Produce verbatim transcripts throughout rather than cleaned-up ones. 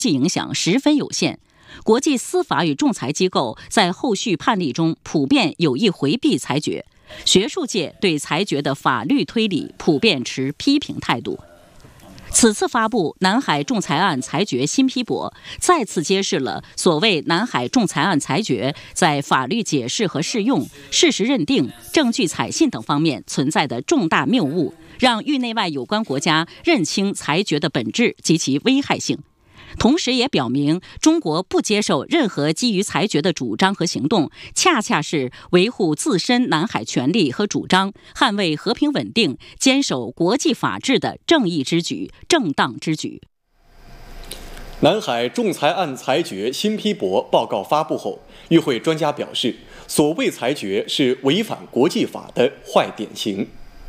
际影响十分有限。国际司法与仲裁机构在后续判例中普遍有意回避裁决，学术界对裁决的法律推理普遍持批评态度。此次发布南海仲裁案裁决新批驳，再次揭示了所谓南海仲裁案裁决在法律解释和适用、事实认定、证据采信等方面存在的重大谬误，让域内外有关国家认清裁决的本质及其危害性。同时也表明，中国不接受任何基于裁决的主张和行动，恰恰是维护自身南海权利和主张、捍卫和平稳定、坚守国际法治的正义之举、正当之举。 南海仲裁案裁决新批驳报告发布后，与会专家表示，所谓裁决是违反国际法的坏典型。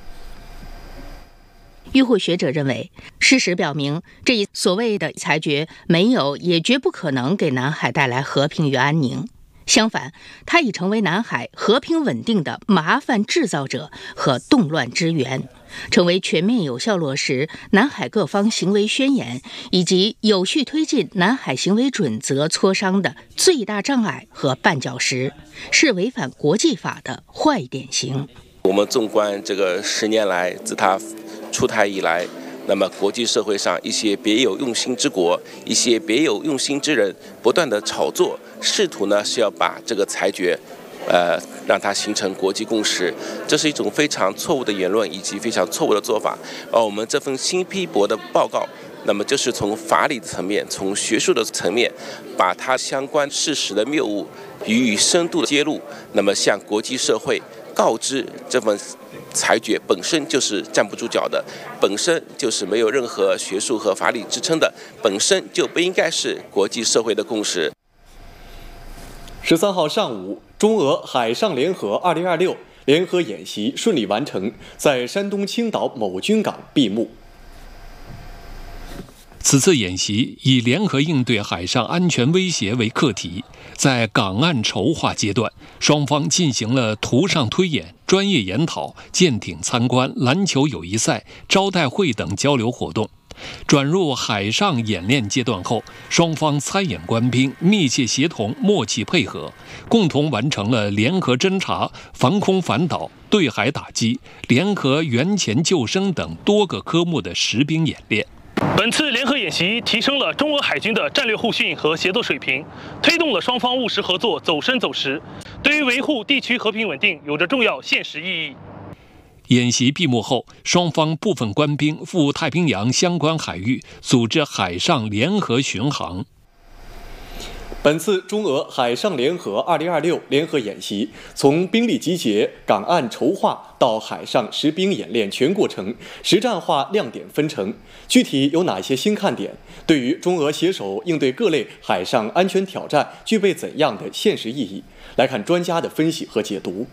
与会学者认为，事实表明，这一所谓的裁决没有也绝不可能给南海带来和平与安宁。相反，它已成为南海和平稳定的麻烦制造者和动乱之源，成为全面有效落实南海各方行为宣言以及有序推进南海行为准则磋商的最大障碍和绊脚石，是违反国际法的坏典型。 我们纵观这个十年来，自它出台以来，那么国际社会上一些别有用心之国、一些别有用心之人，不断的炒作，试图呢是要把这个裁决，呃，让它形成国际共识。这是一种非常错误的言论以及非常错误的做法。而我们这份新批驳的报告，那么就是从法理层面、从学术的层面，把它相关事实的谬误予以深度的揭露，那么向国际社会告知这份裁决本身就是站不住脚的，本身就是没有任何学术和法理支撑的，本身就不应该是国际社会的共识。 十三号上午，中俄海上联合二零二六联合演习顺利完成，在山东青岛某军港闭幕。 此次演习以联合应对海上安全威胁为课题，在港岸筹划阶段，双方进行了图上推演、专业研讨、舰艇参观、篮球友谊赛、招待会等交流活动。转入海上演练阶段后，双方参演官兵密切协同、默契配合，共同完成了联合侦察、防空反导、对海打击、联合援潜救生等多个科目的实兵演练。 本次联合演习提升了中俄海军的战略互训和协作水平，推动了双方务实合作走深走实，对于维护地区和平稳定有着重要现实意义。 演习闭幕后，双方部分官兵赴太平洋相关海域组织海上联合巡航。 本次中俄海上联合二零二六联合演习，从兵力集结、港岸筹划到海上实兵演练全过程，实战化亮点纷呈。具体有哪些新看点？对于中俄携手应对各类海上安全挑战，具备怎样的现实意义？来看专家的分析和解读。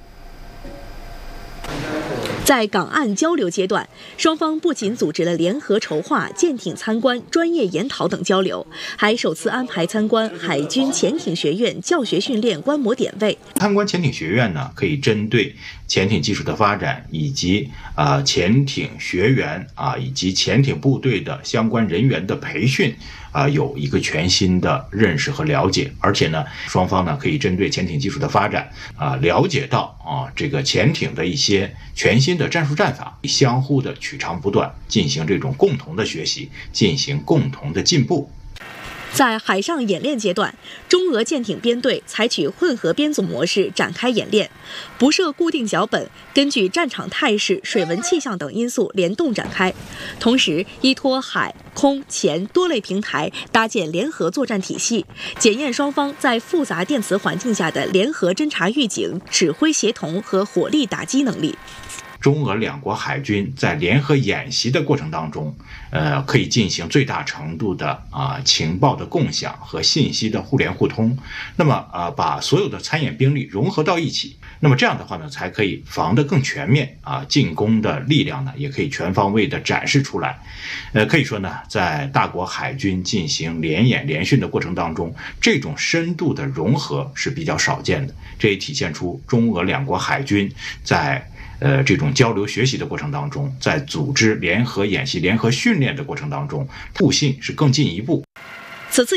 在港岸交流阶段，双方不仅组织了联合筹划、舰艇参观、专业研讨等交流，还首次安排参观海军潜艇学院教学训练观摩点位。 参观潜艇学院呢，可以针对潜艇技术的发展以及啊、呃、潜艇学员啊以及潜艇部队的相关人员的培训啊、呃、有一个全新的认识和了解，而且呢，双方呢可以针对潜艇技术的发展啊、呃、了解到啊这个潜艇的一些全新的战术战法，相互的取长补短，进行这种共同的学习，进行共同的进步。 在海上演练阶段，中俄舰艇编队采取混合编组模式展开演练，不设固定脚本，根据战场态势、水文气象等因素联动展开，同时依托海、空、潜多类平台搭建联合作战体系，检验双方在复杂电磁环境下的联合侦察预警、指挥协同和火力打击能力。 中俄两国海军在联合演习的过程当中，呃，可以进行最大程度的啊、呃、情报的共享和信息的互联互通。那么啊、呃，把所有的参演兵力融合到一起，那么这样的话呢，才可以防得更全面啊，进攻的力量呢，也可以全方位的展示出来。呃，可以说呢，在大国海军进行联演联训的过程当中，这种深度的融合是比较少见的。这也体现出中俄两国海军在呃，这种交流学习的过程当中，在组织联合演习、联合训练的过程当中，互信是更进一步。